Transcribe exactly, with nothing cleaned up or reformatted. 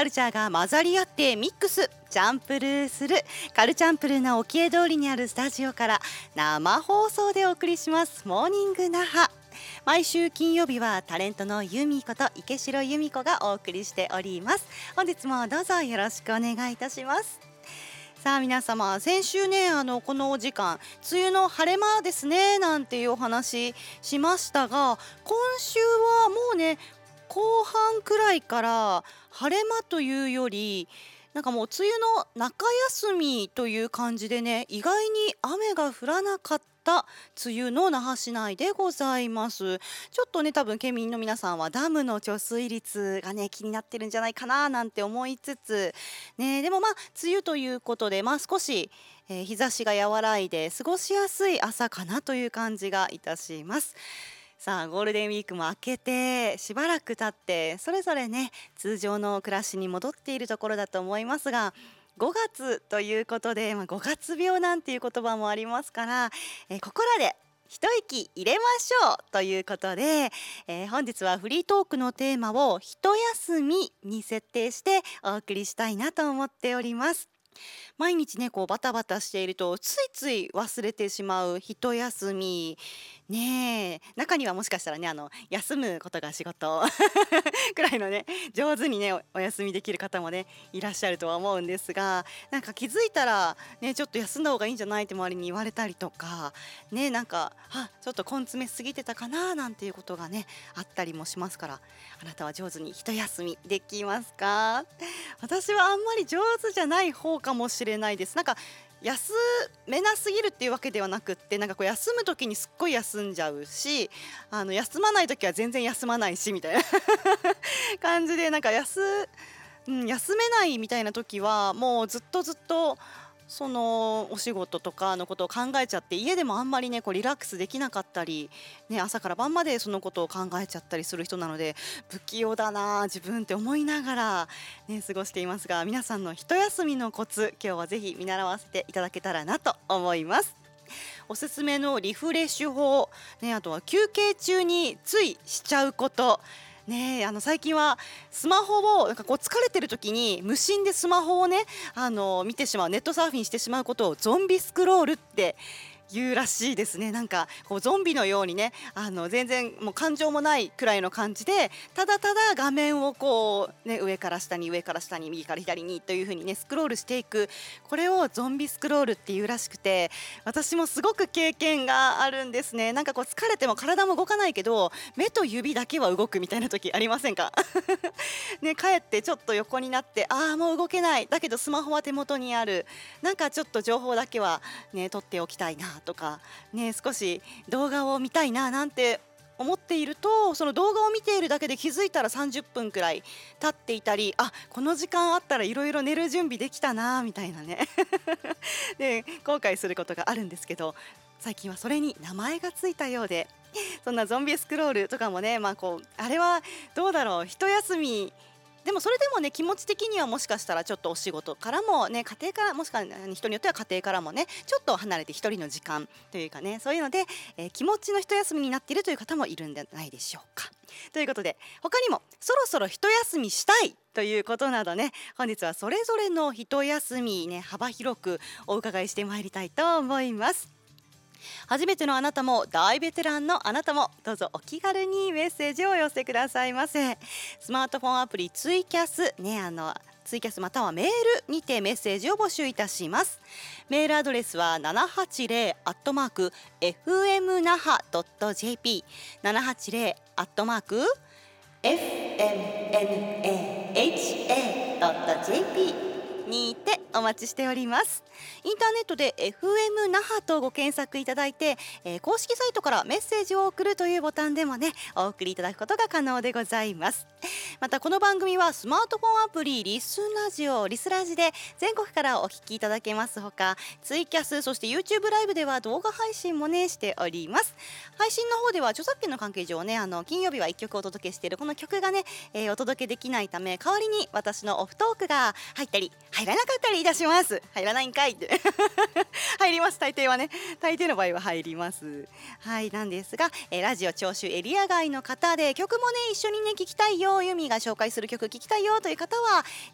ルチャーが混ざり合ってミックスチャンプルーするカルチャンプルーな沖江通りにあるスタジオから生放送でお送りしますモーニング那覇。毎週金曜日はタレントの由美こと池城由美子がお送りしております。本日もどうぞよろしくお願いいたします。さあ皆様、先週ねあのこのお時間梅雨の晴れ間ですねなんていうお話しましたが、今週はもうね後半くらいから晴れ間というよりなんかもう梅雨の中休みという感じでね、意外に雨が降らなかった梅雨の那覇市内でございます。ちょっとね多分県民の皆さんはダムの貯水率がね気になってるんじゃないかななんて思いつつね、でもまあ梅雨ということでまあ少し、えー日差しが和らいで過ごしやすい朝かなという感じがいたします。さあゴールデンウィークも明けてしばらく経ってそれぞれね通常の暮らしに戻っているところだと思いますが、ごがつということで、まあ、ごがつ病なんていう言葉もありますから、えーここらで一息入れましょうということで、えー本日はフリートークのテーマを一休みに設定してお送りしたいなと思っております。毎日ねこうバタバタしているとついつい忘れてしまう一休みねえ、中にはもしかしたらねあの休むことが仕事くらいのね上手にねおお休みできる方もねいらっしゃるとは思うんですが、なんか気づいたらねちょっと休んだ方がいいんじゃないって周りに言われたりとかね、なんかあちょっと根詰めすぎてたかななんていうことがねあったりもしますから、あなたは上手に一休みできますか？私はあんまり上手じゃない方かもしれないです。なんか休めなすぎるっていうわけではなくって、なんかこう休む時にすっごい休んじゃうし、あの休まない時は全然休まないしみたいな感じで、なんか休、うん、休めないみたいな時はもうずっとずっとそのお仕事とかのことを考えちゃって、家でもあんまりねこうリラックスできなかったり、ね、朝から晩までそのことを考えちゃったりする人なので、不器用だな自分って思いながら、ね、過ごしていますが、皆さんの一休みのコツ今日はぜひ見習わせていただけたらなと思います。おすすめのリフレッシュ法、ね、あとは休憩中についしちゃうことねえ、あの最近はスマホをなんかこう疲れてる時に無心でスマホをねあの見てしまう、ネットサーフィンしてしまうことをゾンビスクロールって言うらしいですね。なんかこうゾンビのようにねあの全然もう感情もないくらいの感じでただただ画面をこう、ね、上から下に上から下に右から左にという風にねスクロールしていく、これをゾンビスクロールっていうらしくて、私もすごく経験があるんですね。なんかこう疲れても体も動かないけど目と指だけは動くみたいな時ありませんか？ね、帰ってちょっと横になってああもう動けない、だけどスマホは手元にある、なんかちょっと情報だけはね取っておきたいなとかね、少し動画を見たいななんて思っていると、その動画を見ているだけで気づいたらさんじゅっぷんくらい経っていたり、あこの時間あったらいろいろ寝る準備できたなみたいなねで後悔することがあるんですけど、最近はそれに名前がついたようで、そんなゾンビスクロールとかもね、まあこうあれはどうだろう、一休みでもそれでもね気持ち的にはもしかしたらちょっとお仕事からもね家庭からもしか人によっては家庭からもねちょっと離れて一人の時間というかね、そういうので、えー気持ちの一休みになっているという方もいるんじゃないでしょうか。ということで他にもそろそろ一休みしたいということなどね、本日はそれぞれの一休みね幅広くお伺いしてまいりたいと思います。初めてのあなたも大ベテランのあなたもどうぞお気軽にメッセージをお寄せくださいませ。スマートフォンアプリツイキャスね、あのツイキャスまたはメールにてメッセージを募集いたします。メールアドレスは ななはちぜろ アットマーク エフエムナハ ドット ジェーピー ななはちぜろ アットマーク エフエムエヌエーエイチエー ドット ジェーピーにてお待ちしております。インターネットで エフエム 那覇とご検索いただいて、えー公式サイトからメッセージを送るというボタンでもねお送りいただくことが可能でございます。またこの番組はスマートフォンアプリリスラジオリスラジで全国からお聞きいただけますほか、ツイキャスそして YouTube ライブでは動画配信もねしております。配信の方では著作権の関係上ねあの金曜日はいっきょくお届けしているこの曲がね、えーお届けできないため代わりに私のオフトークが入ったり入らなかったりいたします。入らないんかいって入ります。大抵はね大抵の場合は入りますはいなんですが、えーラジオ聴取エリア外の方で曲もね一緒にね聞きたいよ、ユミが紹介する曲聞きたいよという方は